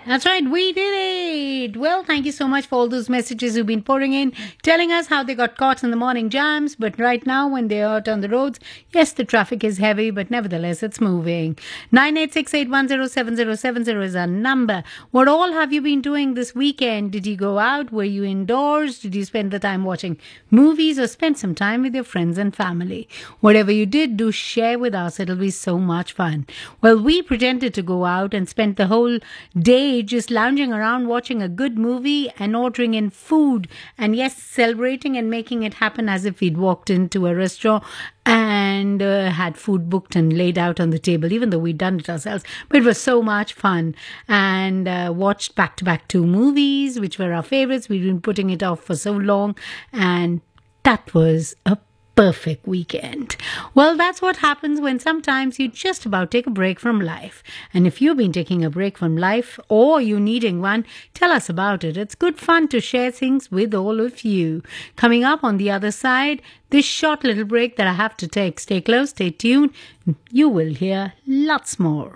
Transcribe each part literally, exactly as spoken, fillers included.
That's right, we did it. Well, thank you so much for all those messages you've been pouring in, telling us how they got caught in the morning jams. But right now, when they're out on the roads, yes, the traffic is heavy, but nevertheless, it's moving. nine eight six eight one zero seven zero seven zero is our number. What all have you been doing this weekend? Did you go out? Were you indoors? Did you spend the time watching movies or spend some time with your friends and family? Whatever you did, do share with us. It'll be so much fun. Well, we pretended to go out and spent the whole day just lounging around watching a good movie and ordering in food, and yes, celebrating and making it happen as if we'd walked into a restaurant and uh, had food booked and laid out on the table, even though we'd done it ourselves. But it was so much fun, and uh, watched back-to-back two movies, which were our favorites. We'd been putting it off for so long, and that was a perfect weekend. Well, that's what happens when sometimes you just about take a break from life. And if you've been taking a break from life or you're needing one, tell us about it. It's good fun to share things with all of you. Coming up on the other side, this short little break that I have to take. Stay close, stay tuned. You will hear lots more.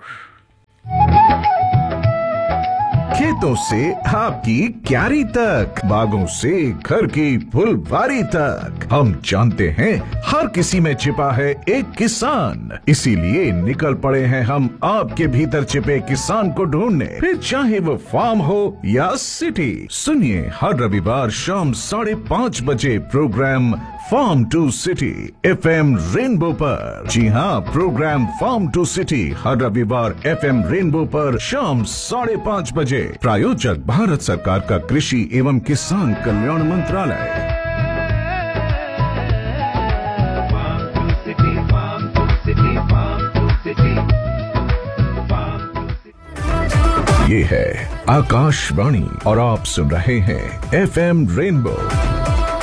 खेतों से आपकी क्यारी तक, बागों से घर की फुलवारी तक, हम जानते हैं हर किसी में छिपा है एक किसान। इसीलिए निकल पड़े हैं हम आपके भीतर छिपे किसान को ढूंढने, फिर चाहे वो फार्म हो या सिटी। सुनिए हर रविवार शाम साढ़े पाँच बजे programme farm to city F M rainbow पर। जी हाँ, प्रोग्राम फार्म टू सिटी हर रविवार एफ एम रेनबो पर शाम साढ़े पाँच बजे। प्रायोजक भारत सरकार का कृषि एवं किसान कल्याण मंत्रालय। ये है आकाशवाणी और आप सुन रहे हैं एफ एम रेनबो।